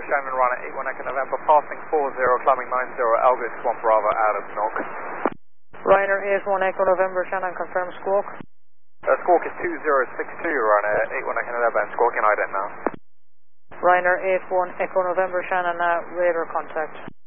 Shannon runner 81 Echo November, passing 40, climbing 90, Algo Swamp Bravo out of Knock. Ryanair 81 Echo November, Shannon, confirm squawk. Squawk is 2062, runner 81 Echo November, and squawking ident now. Ryanair 81 Echo November, Shannon, radar contact.